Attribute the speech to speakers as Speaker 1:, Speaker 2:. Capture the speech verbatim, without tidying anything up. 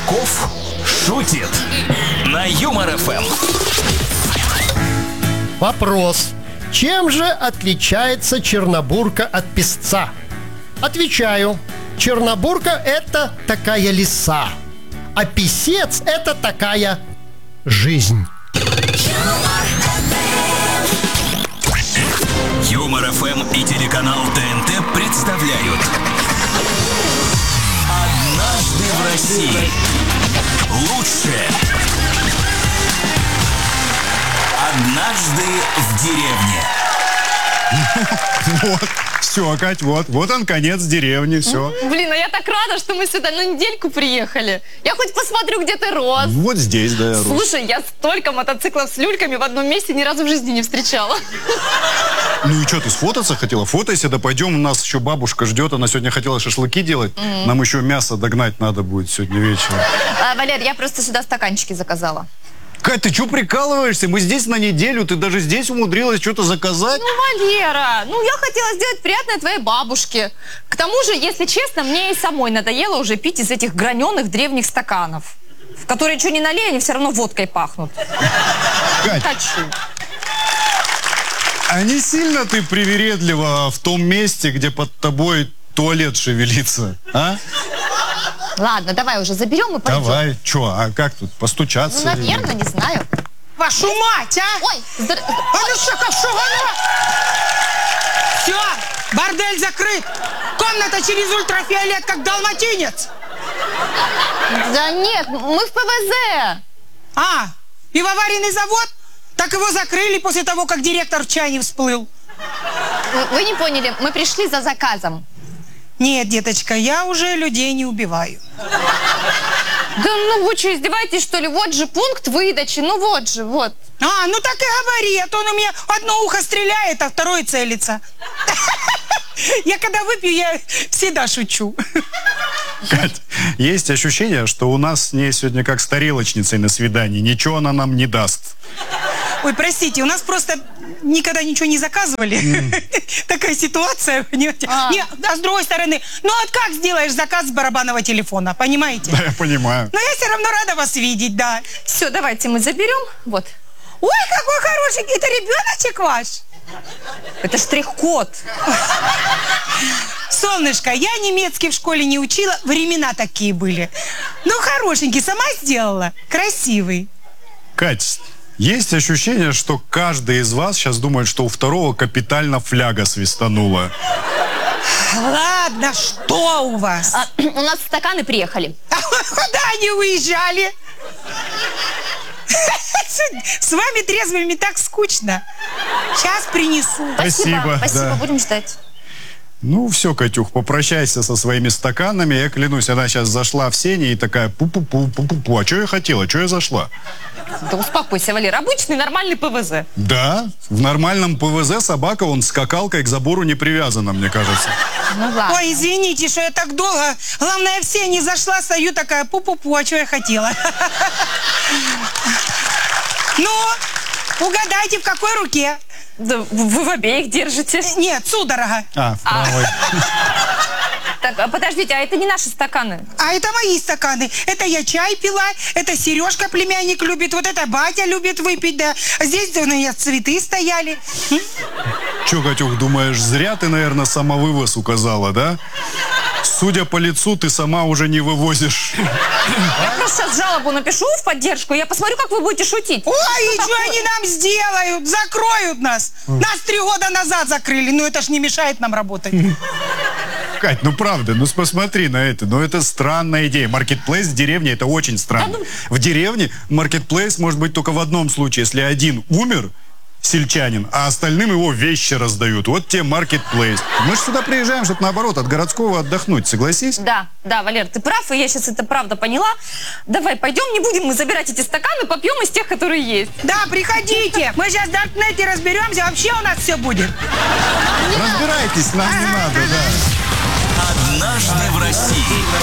Speaker 1: Казаков шутит на Юмор эф эм.
Speaker 2: Вопрос. Чем же отличается чернобурка от песца? Отвечаю. Чернобурка – это такая лиса, а писец – это такая жизнь.
Speaker 1: Юмор эф эм и телеканал тэ эн тэ представляют «Однажды в России». Лучшее. «Однажды в деревне».
Speaker 3: Вот, все, Кать, вот, вот он, конец деревни, все.
Speaker 4: Блин, а я так рада, что мы сюда на недельку приехали. Я хоть посмотрю, где ты рос.
Speaker 3: Вот здесь, да, я рос.
Speaker 4: Слушай, я столько мотоциклов с люльками в одном месте ни разу в жизни не встречала.
Speaker 3: Ну и что, ты сфотаться хотела? Фотойся, да пойдем, у нас еще бабушка ждет, она сегодня хотела шашлыки делать. Mm-hmm. Нам еще мясо догнать надо будет сегодня вечером.
Speaker 4: А, Валер, я просто сюда стаканчики заказала.
Speaker 3: Кать, ты что прикалываешься? Мы здесь на неделю, ты даже здесь умудрилась что-то заказать?
Speaker 4: Ну, Валера, ну я хотела сделать приятное твоей бабушке. К тому же, если честно, мне и самой надоело уже пить из этих граненых древних стаканов, в которые что ни налей, они все равно водкой пахнут.
Speaker 3: Кать,
Speaker 4: хочу.
Speaker 3: А не сильно ты привередлива в том месте, где под тобой туалет шевелится, а?
Speaker 4: Ладно, давай уже заберем и пойдем.
Speaker 3: Давай, что, а как тут, постучаться?
Speaker 4: Ну, наверное, не знаю.
Speaker 5: Вашу мать, а!
Speaker 4: Ой, здор...
Speaker 5: А ну что, как что, Все, бордель закрыт. Комната через ультрафиолет, как далматинец.
Speaker 4: Да нет, мы в пэ вэ зэ.
Speaker 5: А, пивоваренный завод? Так его закрыли после того, как директор в чай не всплыл.
Speaker 4: Вы, вы не поняли, мы пришли за заказом.
Speaker 5: Нет, деточка, я уже людей не убиваю.
Speaker 4: Да ну вы что, издеваетесь, что ли? Вот же пункт выдачи, ну вот же, вот.
Speaker 5: А, ну так и говори, а то он у меня одно ухо стреляет, а второе целится. Я когда выпью, я всегда шучу.
Speaker 3: Кать, есть ощущение, что у нас с ней сегодня как с тарелочницей на свидании. Ничего она нам не даст.
Speaker 5: Ой, простите, у нас просто никогда ничего не заказывали. Mm. Такая ситуация, понимаете? А. Не, а с другой стороны, ну вот как сделаешь заказ с барабанного телефона, понимаете?
Speaker 3: Да, я понимаю.
Speaker 5: Но я все равно рада вас видеть, да.
Speaker 4: Все, давайте мы заберем, вот.
Speaker 5: Ой, какой хороший, это ребеночек ваш?
Speaker 4: Это штрих-код.
Speaker 5: Солнышко, я немецкий в школе не учила, времена такие были. Ну, хорошенький, сама сделала, красивый.
Speaker 3: Кать, есть ощущение, что каждый из вас сейчас думает, что у второго капитально фляга свистанула.
Speaker 5: Ладно, что у вас?
Speaker 4: А, у нас стаканы приехали.
Speaker 5: А куда они уезжали? С вами трезвыми так скучно. Сейчас принесу.
Speaker 3: Спасибо.
Speaker 4: Спасибо,
Speaker 3: да.
Speaker 4: Будем ждать.
Speaker 3: Ну, все, Катюх, попрощайся со своими стаканами. Я клянусь, она сейчас зашла в сене и такая пу-пу-пу, пу-пу-пу. А что я хотела? Что я зашла?
Speaker 4: Да успокойся, Валер. Обычный нормальный пэ вэ зэ.
Speaker 3: Да, в нормальном пэ вэ зэ собака, он скакалкой к забору не привязана, мне кажется.
Speaker 4: Ну ладно.
Speaker 5: Ой, извините, что я так долго. Главное, я в сене зашла, стою такая пу-пу-пу, а что я хотела? Ну, угадайте, в какой руке?
Speaker 4: Да вы в обеих держите.
Speaker 5: Нет, судорога.
Speaker 3: А, в правой.
Speaker 4: Так, а подождите, а это не наши стаканы?
Speaker 5: А это мои стаканы. Это я чай пила, это Сережка племянник любит, вот это батя любит выпить, да. А здесь у меня цветы стояли.
Speaker 3: Че, Катюх, думаешь, зря ты, наверное, самовывоз указала, да? Судя по лицу, ты сама уже не вывозишь.
Speaker 4: Я просто сейчас жалобу напишу в поддержку, я посмотрю, как вы будете шутить.
Speaker 5: Ой, и что они нам сделают? Закроют нас. Нас три года назад закрыли, ну это ж не мешает нам работать.
Speaker 3: Кать, ну правда, ну посмотри на это. Ну это странная идея. Маркетплейс в деревне — это очень странно.
Speaker 4: Да, ну...
Speaker 3: В деревне маркетплейс может быть только в одном случае. Если один умер, сельчанин, а остальным его вещи раздают. Вот тебе маркетплейс. Мы же сюда приезжаем, чтобы наоборот от городского отдохнуть, согласись?
Speaker 4: Да, да, Валер, ты прав, и я сейчас это правда поняла. Давай, пойдем, не будем мы забирать эти стаканы, попьем из тех, которые есть.
Speaker 5: Да, приходите. Мы сейчас в Даркнете разберемся, вообще у нас все будет.
Speaker 3: Разбирайтесь, нам не надо, да.
Speaker 1: «Однажды в России».